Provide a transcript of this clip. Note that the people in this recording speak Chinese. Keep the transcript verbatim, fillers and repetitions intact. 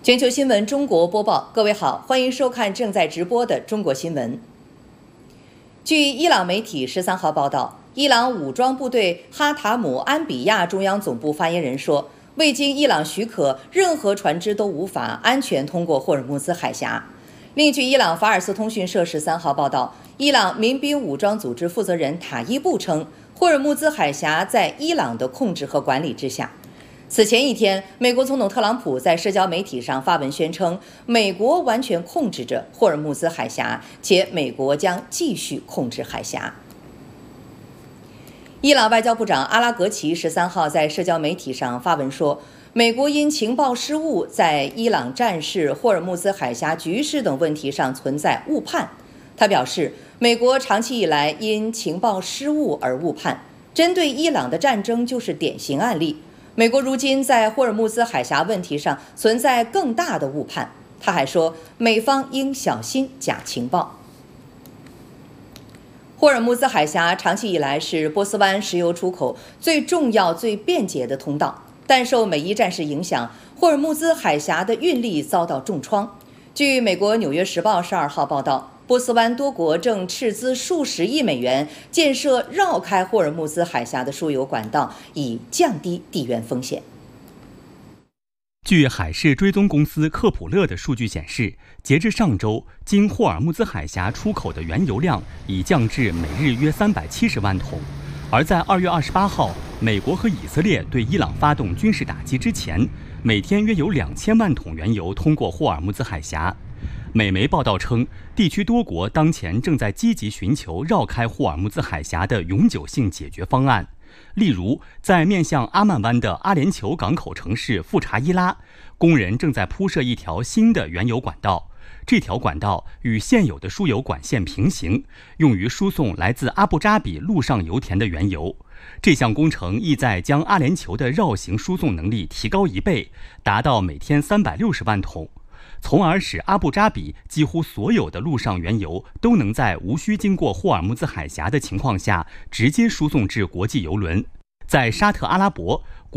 全球新闻中国播报，各位好，欢迎收看正在直播的中国新闻。据伊朗媒体十三号报道，伊朗武装部队哈塔姆安比亚中央总部发言人说，未经伊朗许可，任何船只都无法安全通过霍尔木兹海峡。另据伊朗法尔斯通讯社十三号报道，伊朗民兵武装组织负责人塔伊布称，霍尔木兹海峡在伊朗的控制和管理之下。此前一天，美国总统特朗普在社交媒体上发文宣称，美国完全控制着霍尔木兹海峡，且美国将继续控制海峡。伊朗外交部长阿拉格齐十三号在社交媒体上发文说，美国因情报失误，在伊朗战事、霍尔木兹海峡局势等问题上存在误判。他表示，美国长期以来因情报失误而误判，针对伊朗的战争就是典型案例。美国如今在霍尔木兹海峡问题上存在更大的误判。他还说，美方应小心假情报。霍尔木兹海峡长期以来是波斯湾石油出口最重要、最便捷的通道，但受美伊战事影响，霍尔木兹海峡的运力遭到重创。据美国《纽约时报》十二号报道，波斯湾多国正斥资数十亿美元建设绕开霍尔木兹海峡的输油管道，以降低地缘风险。 据海事追踪公司克普勒的数据显示，截至上周，经霍尔木兹海峡出口的原油量已降至每日约三百七十万桶。而在二月二十八号，美国和以色列对伊朗发动军事打击之前，每天约有两千万桶原油通过霍尔木兹海峡。美媒报道称，地区多国当前正在积极寻求绕开霍尔木兹海峡的永久性解决方案。例如，在面向阿曼湾的阿联酋港口城市富查伊拉，工人正在铺设一条新的原油管道。这条管道与现有的输油管线平行，用于输送来自阿布扎比陆上油田的原油。这项工程意在将阿联酋的绕行输送能力提高一倍，达到每天三百六十万桶。从而使阿布扎比几乎所有的陆上原油都能在无需经过霍尔木兹海峡的情况下直接输送至国际油轮。在沙特阿拉伯，